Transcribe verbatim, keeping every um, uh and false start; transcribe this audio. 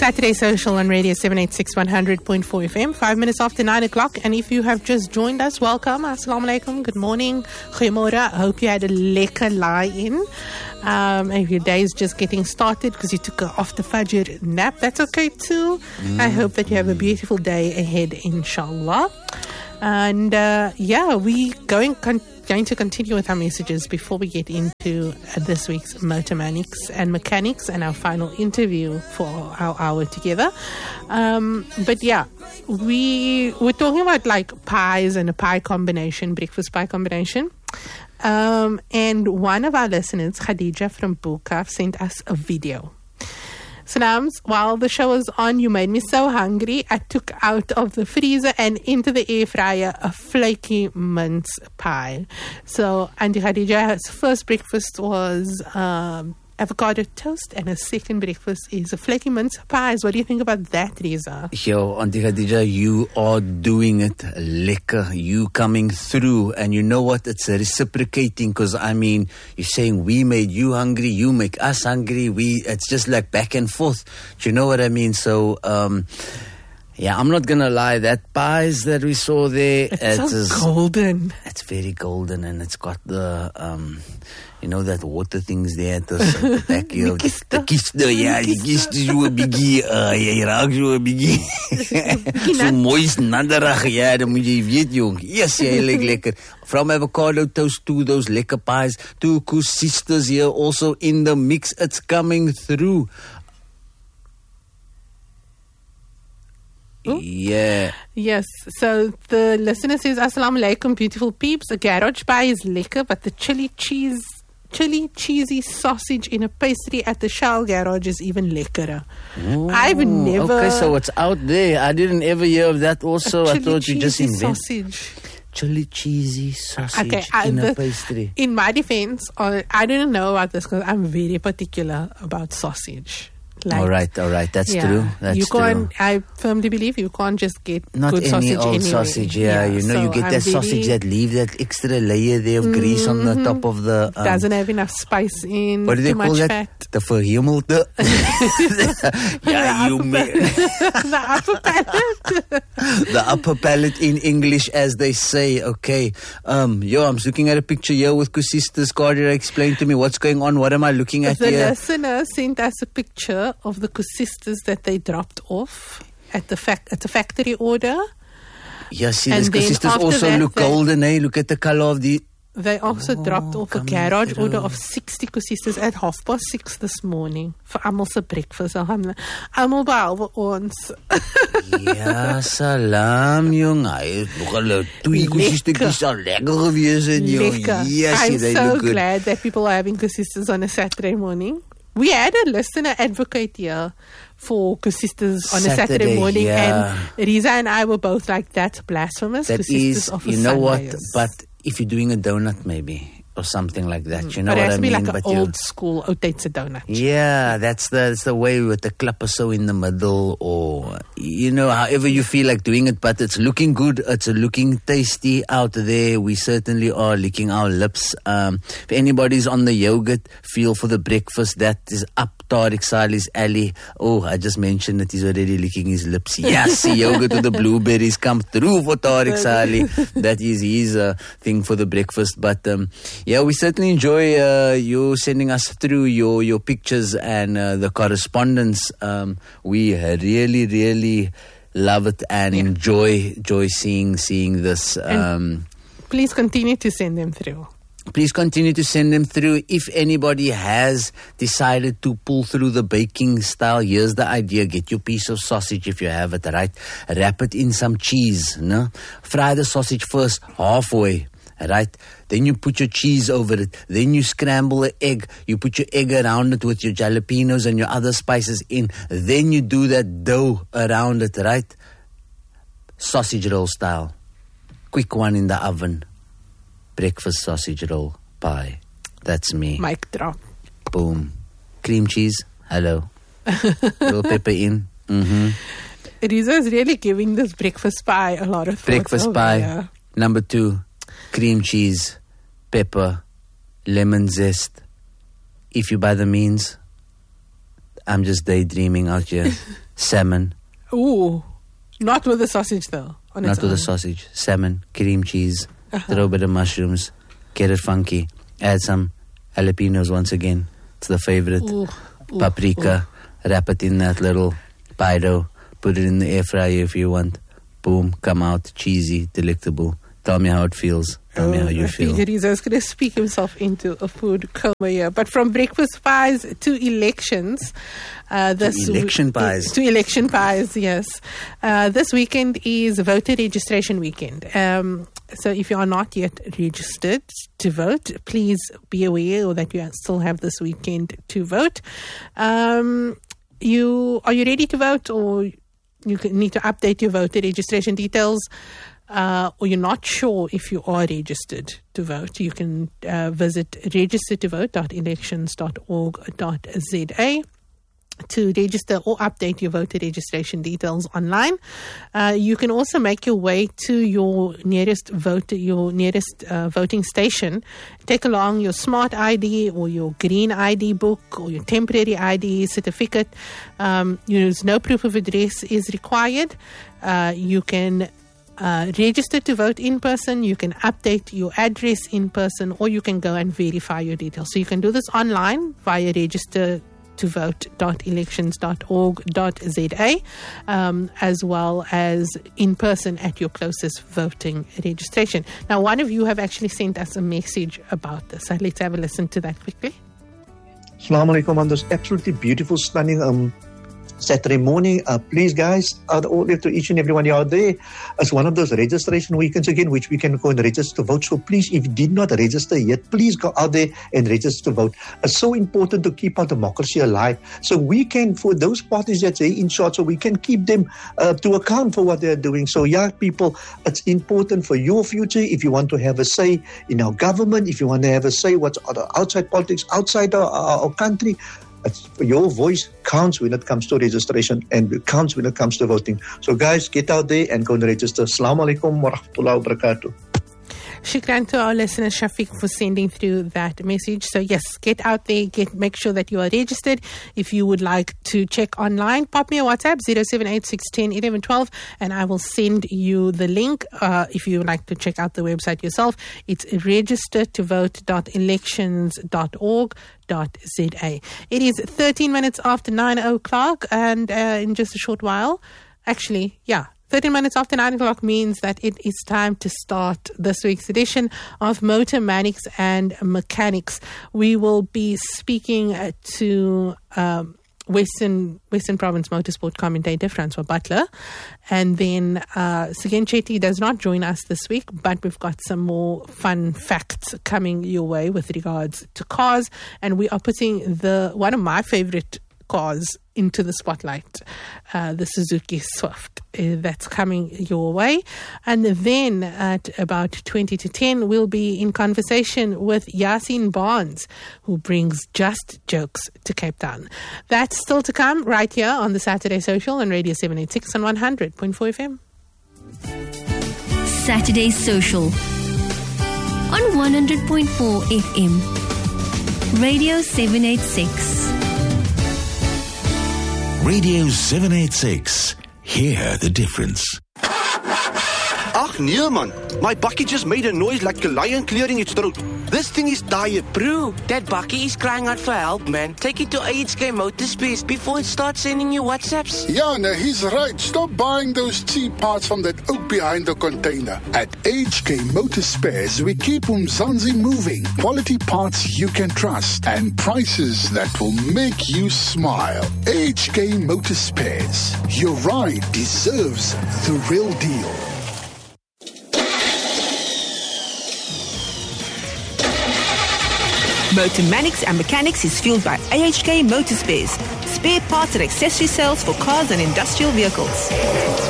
Saturday Social on Radio seven eighty-six one hundred point four F M, five minutes after nine o'clock. And if you have just joined us, welcome. Assalamu alaikum. Good morning. Goeiemorgen. I hope you had a lekker lie-in. Um, if your day is just getting started because you took a after Fajr nap, that's okay too. Mm. I hope that you have a beautiful day ahead, inshallah. And uh, yeah, we going con- going to continue with our messages before we get into uh, this week's Motor Mechanics and Mechanics and our final interview for our hour together. Um, but yeah, we we're talking about like pies and a pie combination, breakfast pie combination. Um, and one of our listeners, Khadija from Bukaf, sent us a video. Salams, while the show was on, you made me so hungry. I took out of the freezer and into the air fryer a flaky mince pie. So Auntie Khadija's first breakfast was um, avocado toast, and her second breakfast is a flaky mince pies. What do you think about that, Riza? Yo, Auntie Khadija, you are doing it lekker. You coming through, and you know what? It's reciprocating, because I mean, you're saying we made you hungry, you make us hungry. We, it's just like back and forth. Do you know what I mean? So, um, yeah, I'm not gonna lie. That pies that we saw there, it's it so is, golden. It's very golden, and it's got the um. You know that water things there at the, the back here. The, the kiste, yeah, die kiste is so 'n bietjie, uh, jy raak so 'n bietjie so moist, nadderig, ja, dan moet jy weet, jong. Yes, jy lyk lekker. From avocado toast to those lekker pies, to Kusistas here also in the mix. It's coming through. Ooh. Yeah. Yes. So the listener says, Assalamu alaikum, beautiful peeps. A garage pie is lekker, but the chili cheese, chili cheesy sausage in a pastry at the Shell garage is even leckerer. Ooh, I've never. Okay, so it's out there. I didn't ever hear of that. Also, I thought you just invented sausage. Chili cheesy sausage okay, I, in the, a pastry. In my defense, uh, I didn't know about this because I'm very particular about sausage. Like, all right, all right, that's yeah, true. That's you can't. true. I firmly believe you can't just get not good any sausage old anyway. sausage. Yeah, yeah, you know, so you get I'm that sausage that leave that extra layer there of grease mm-hmm. on the top of the. Um, doesn't have enough spice in. What do they too call much that? Fat. The verhemelte. Yeah, you made the upper palate. The upper palate in English, as they say. Okay, um, yo, I'm looking at a picture here with Kusistas. Carter, explain to me what's going on. What am I looking at the here? The listener sent us a picture of the Kusistas that they dropped off at the fac- at the factory order. Yeah, see, the Kusistas also that, look golden, eh? Look at the color of the... They also oh, dropped off a garage order of sixty Kusistas at half past six this morning for almal se breakfast. Almal behalwe ons. Ja, salam, jong. Hy het nog al twee Kusistas al lekker gewees en jong. Yes, I'm so good. glad that people are having Kusistas on a Saturday morning. We had a listener advocate here for Kusistas on Saturday, a Saturday morning, yeah. and Riza and I were both like, that's blasphemous. That is, you know what, but if you're doing a donut maybe, or something like that, mm. you know but what I mean? But it has to be like but an old school oudtydse donut. Yeah, that's the, that's the way with the klapper so in the middle, or, you know, however you feel like doing it, but it's looking good, it's looking tasty out there. We certainly are licking our lips. Um, if anybody's on the yogurt, feel for the breakfast, that is up Tariq Salih's alley. Oh, I just mentioned that he's already licking his lips. Yes, yogurt with the blueberries come through for Tariq Salih. That is his uh, thing for the breakfast. But um, yeah, we certainly enjoy uh, you sending us through your, your pictures and uh, the correspondence. Um, we really, really love it and yeah. enjoy enjoy seeing seeing this. Um, please continue to send them through. Please continue to send them through. If anybody has decided to pull through the baking style, here's the idea. Get your piece of sausage if you have it, right? Wrap it in some cheese, no? Fry the sausage first, halfway, right? Then you put your cheese over it. Then you scramble an egg. You put your egg around it with your jalapenos and your other spices in. Then you do that dough around it, right? Sausage roll style. Quick one in the oven. Breakfast sausage roll pie. That's me. Mic drop. Boom. Cream cheese. Hello. Little pepper in. Mm-hmm. Riza is really giving this breakfast pie a lot of thoughts. Breakfast pie. There. Number two. Cream cheese. Pepper. Lemon zest. If you by the means. I'm just daydreaming out here. salmon. Ooh, not with the sausage though. On Not its with own. the sausage. Salmon, cream cheese, Uh-huh. throw a bit of mushrooms, get it funky. Add some jalapenos once again. It's the favorite. Ooh, ooh, Paprika. Wrap it in that little pie dough. Put it in the air fryer if you want. Boom, come out, cheesy, delectable. Tell me how it feels. Tell me how you I feel. figured he's going to speak himself into a food coma here. But from breakfast pies to elections, uh, this election w- pies. To election pies, yes. Uh, this weekend is voter registration weekend. Um, so if you are not yet registered to vote, please be aware that you still have this weekend to vote. Um, you are you ready to vote, or you can- need to update your voter registration details? Uh, or you're not sure if you are registered to vote, you can uh, visit register to vote dot elections dot org dot z a to register or update your voter registration details online. Uh, you can also make your way to your nearest voter, your nearest uh, voting station. Take along your smart I D or your green I D book or your temporary I D certificate. Um, use no proof of address is required. Uh, you can Uh, register to vote in person, you can update your address in person, or you can go and verify your details. So you can do this online via register to vote dot elections dot org dot z a, um, as well as in person at your closest voting registration. Now, one of you have actually sent us a message about this. So let's have a listen to that quickly. Assalamu alaikum on this absolutely beautiful, stunning um, Saturday morning. Uh, please, guys, out all to each and everyone out there, it's one of those registration weekends again, which we can go and register to vote. So please, if you did not register yet, please go out there and register to vote. It's so important to keep our democracy alive. So we can, for those parties that are in charge, so we can keep them uh, to account for what they're doing. So, yeah, people, it's important for your future. If you want to have a say in our government, if you want to have a say what's outside politics, outside our, our country, it's, your voice counts when it comes to registration, and it counts when it comes to voting. So, guys, get out there and go and register. Assalamu alaikum wa rahmatullahi wa barakatuh. Shukran to our listener Shafiq for sending through that message. So yes, get out there, get make sure that you are registered. If you would like to check online, pop me a WhatsApp zero seven eight six one zero one one one two, and I will send you the link. Uh, if you would like to check out the website yourself, it's register to vote dot elections dot org dot z a. It is thirteen minutes after nine o'clock, and uh, in just a short while, actually, yeah. thirteen minutes after nine o'clock means that it is time to start this week's edition of Motor Mechanics and Mechanics. We will be speaking uh, to um, Western Western Province Motorsport commentator Francois Butler. And then uh, Sigen Chetty does not join us this week, but we've got some more fun facts coming your way with regards to cars. And we are putting the one of my favorite cars into the spotlight, uh, the Suzuki Swift. Uh, that's coming your way. And then at about twenty to ten, we'll be in conversation with Yasin Barnes, who brings just jokes to Cape Town. That's still to come right here on the Saturday Social on Radio seven eighty-six and one hundred point four F M. Saturday Social on one hundred point four F M. Radio seven eighty-six. Radio seven eighty-six. Hear the difference. Ach nee man, my bakkie just made a noise like a lion clearing its throat. This thing is tired. Bro, that bakkie is crying out for help, man. Take it to A H K Motorspace before it starts sending you WhatsApps. Yeah, no, he's right. Stop buying those cheap parts from that oak behind the container. At A H K Motorspares, we keep Umzansi moving. Quality parts you can trust and prices that will make you smile. A H K Motorspares. Your ride deserves the real deal. Motor Mechanics and Mechanics is fueled by A H K Motorspares. Spare parts and accessory sales for cars and industrial vehicles.